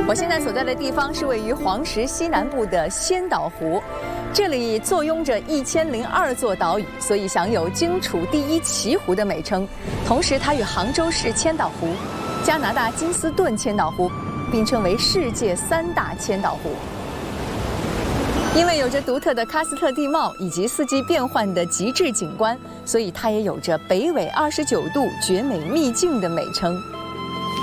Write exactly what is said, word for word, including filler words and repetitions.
我现在所在的地方是位于黄石西南部的仙岛湖，这里坐拥着一千零二座岛屿，所以享有荆楚第一奇湖的美称。同时，它与杭州市千岛湖、加拿大金斯顿千岛湖并称为世界三大千岛湖。因为有着独特的喀斯特地貌以及四季变换的极致景观，所以它也有着北纬二十九度绝美秘境的美称。